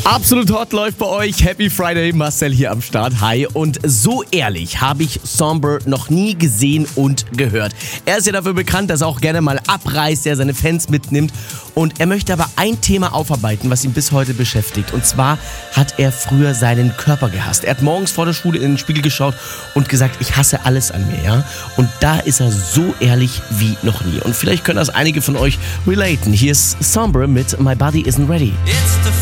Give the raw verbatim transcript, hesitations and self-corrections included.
Absolut hot läuft bei euch. Happy Friday, Marcel hier am Start. Hi. Und so ehrlich habe ich Sombr noch nie gesehen und gehört. Er ist ja dafür bekannt, dass er auch gerne mal abreißt, der seine Fans mitnimmt. Und er möchte aber ein Thema aufarbeiten, was ihn bis heute beschäftigt. Und zwar hat er früher seinen Körper gehasst. Er hat morgens vor der Schule in den Spiegel geschaut und gesagt, ich hasse alles an mir, ja. Und da ist er so ehrlich wie noch nie. Und vielleicht können das einige von euch relaten. Hier ist Sombr mit My Body Isn't Ready. It's the